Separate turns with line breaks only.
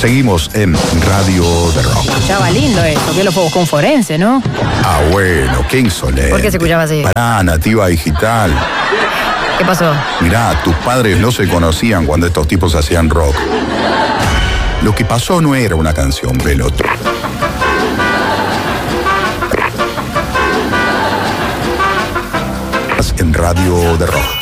Seguimos en Radio de Rock.
Escuchaba lindo esto, que lo fue con forense, ¿no?
Ah, bueno, qué insolente.
¿Por qué se escuchaba así?
Pará, Nativa Digital.
¿Qué pasó?
Mirá, tus padres no se conocían cuando estos tipos hacían rock. Lo que pasó no era una canción, Veloto. En Radio de Rock.